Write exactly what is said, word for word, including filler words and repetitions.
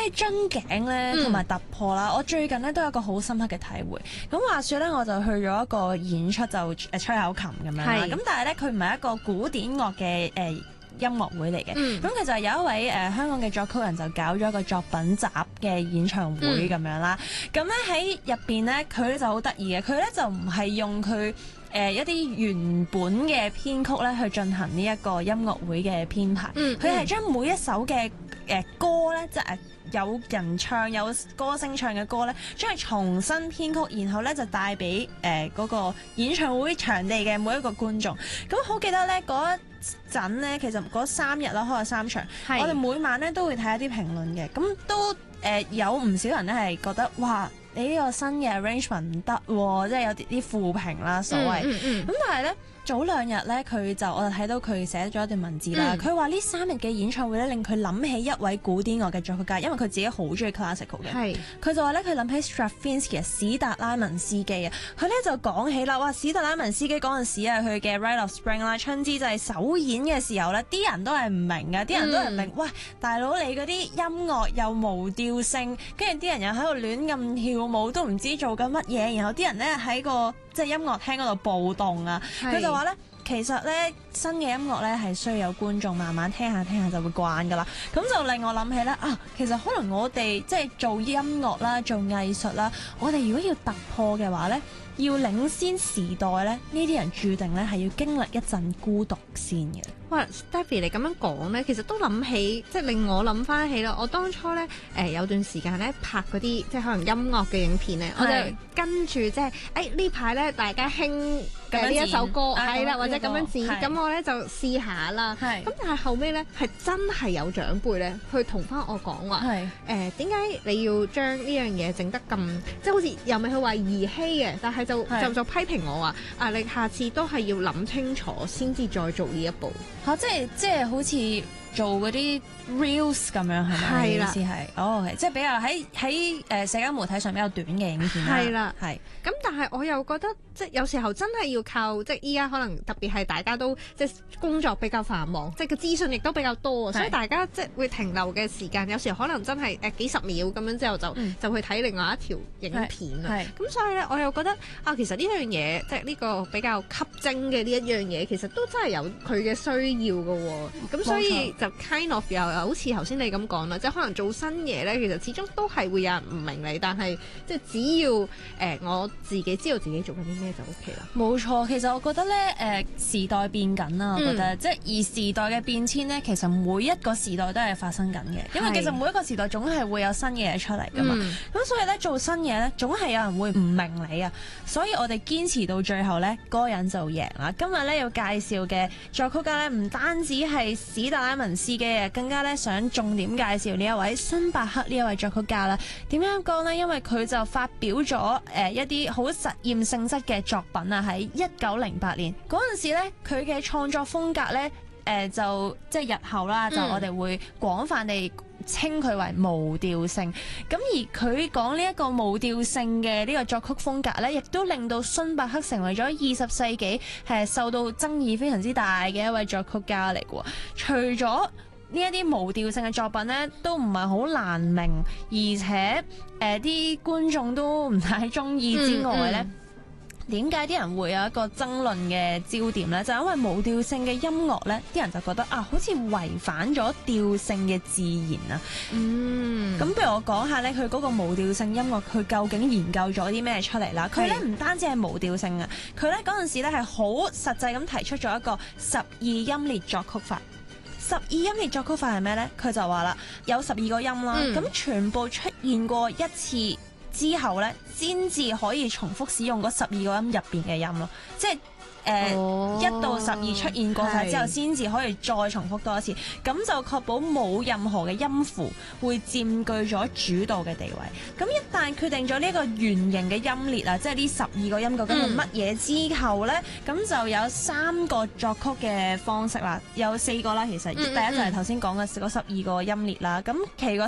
起樽頸咧同埋突破啦，嗯、我最近咧都有一個好深刻嘅體會。咁話說咧，我就去咗一個演出，就誒吹口琴咁樣啦。咁但係咧，佢唔係一個古典樂嘅誒。呃音樂會嚟嘅，咁佢、嗯、就有一位誒、呃、香港嘅作曲人就搞咗一個作品集嘅演唱會咁、嗯、樣啦。咁咧喺入邊咧，佢咧就好得意嘅，佢咧就唔係用佢誒、呃、一啲原本嘅編曲咧去進行呢一個音樂會嘅編排，佢係將每一首嘅誒、呃、歌咧，即係有人唱有歌星唱嘅歌咧，將佢重新編曲，然後咧就帶俾誒嗰個演唱會場地嘅每一個觀眾。咁好記得咧嗰陣咧，其實嗰三日啦，開咗三場，是我哋每晚咧都會睇一啲評論嘅，咁都誒、呃、有唔少人咧係覺得哇，你呢個新嘅 arrangement 唔得喎，即係有啲啲負評啦所謂，咁、嗯嗯嗯、但係咧。早兩日咧，佢就我就睇到佢寫咗一段文字啦。佢話呢三日嘅演唱會咧，令佢諗起一位古典樂嘅作曲家，因為佢自己好中意 classical 嘅。係是。佢就話咧，佢諗起 Stravinsky 嘅史達拉文斯基啊。佢咧就講起啦，哇！史達拉文斯基嗰陣時啊，佢嘅 Rite of Spring 啦，春之祭首演嘅時候咧，啲人都係唔明嘅，啲人都係唔明。嗯、喂，大佬你嗰啲音樂又無調性，跟住啲人又喺度亂咁跳舞，都唔知做緊乜嘢，然後啲人咧喺個即係音樂廳嗰度暴動啊。佢是就話咧，其實咧新嘅音樂咧係需要有觀眾慢慢聽下聽下就會慣噶啦。咁就令我諗起咧啊，其實可能我哋即係做音樂啦、做藝術啦，我哋如果要突破嘅話咧，要領先時代咧，呢啲人注定咧係要經歷一陣孤獨先嘅。 哇 Stephy 你咁樣講咧，其實都諗起，即係令我諗翻起啦。我當初咧誒、呃、有段時間咧拍嗰啲即係可能音樂嘅影片咧，是我就跟住即係誒呢排咧大家興嘅呢一首歌係啦，或者咁樣剪，咁是我咧就試下啦。咁是但係後尾咧係真係有長輩咧去同翻我講話誒點解你要將呢樣嘢整得咁即係好似又咪佢話兒戲嘅，但係就是就就批評我話啊你下次都係要諗清楚先至再做呢一步。 嚇、啊！即係即係好似做嗰啲 reels 咁樣係咪？係啦，意思係哦，即係比較喺喺誒社交媒體上比較短嘅影片啦。係啦，係。咁但係我又覺得即係有時候真係要靠即係依家可能特別係大家都即係工作比較繁忙，即係個資訊亦都比較多，所以大家即係會停留嘅時間有時候可能真係誒幾十秒咁樣之後就、嗯、就去睇另外一條影片啦。咁所以咧我又覺得啊，其實呢樣嘢即係呢個比較吸睛嘅呢一樣嘢，其實都真係有佢嘅需要㗎喎。咁所以就 kind of 又好似頭先你咁講啦，即係可能做新嘢咧，其實始終都係會有人唔明你，但係即係只要誒、呃、我自己知道自己做緊啲咩就 OK 啦。冇錯，其實我覺得咧誒、呃、時代變緊啦，我覺得、嗯、即係而時代嘅變遷咧，其實每一個時代都係發生緊嘅，因為其實每一個時代總係會有新嘅嘢出嚟噶嘛。咁、嗯、所以咧做新嘢咧，總係有人會唔明你啊。所以我哋堅持到最後咧，嗰個人就贏啦。今日咧要介紹嘅作曲家咧，唔單止係史達拉文斯基啊，更加咧想重點介紹呢一位孫伯克呢一位作曲家啦。點樣講呢？因為佢就發表咗誒、呃、一啲好實驗性質嘅作品啊，喺一九零八年嗰陣時咧，佢嘅創作風格咧誒、呃、就即係日後啦，就我哋會廣泛地稱佢為無調性。咁而佢講呢一個無調性嘅呢個作曲風格咧，亦都令到孫伯克成為咗二十世紀係受到爭議非常之大嘅一位作曲家嚟嘅。除咗呢一啲無調性嘅作品咧，都唔係好難明，而且誒啲、呃、觀眾都唔太中意之外咧，點解啲人會有一個爭論嘅焦點咧？就係、因為無調性嘅音樂咧，啲人就覺得啊，好似違反咗調性嘅自然啊。嗯，咁譬如我講下咧，佢嗰個無調性音樂，佢究竟研究咗啲咩出嚟啦？佢咧唔單止係無調性啊，佢咧嗰陣時咧係好實際咁提出咗一個十二音列作曲法。十二音列作曲法係咩呢？佢就話啦，有十二個音啦，咁、嗯、全部出現過一次之後呢，先至可以重複使用嗰十二個音入邊嘅音咯，即係。誒、呃哦、一到十二出現過晒之後，先至可以再重複多一次，咁就確保冇任何嘅音符會佔據咗主導嘅地位。咁一旦決定咗呢個圓形嘅音列啊，即係呢十二個音究竟係乜嘢之後呢，咁、嗯、就有三個作曲嘅方式啦，有四個啦，其實、嗯、第一就係頭先講嘅嗰十二個音列啦，咁其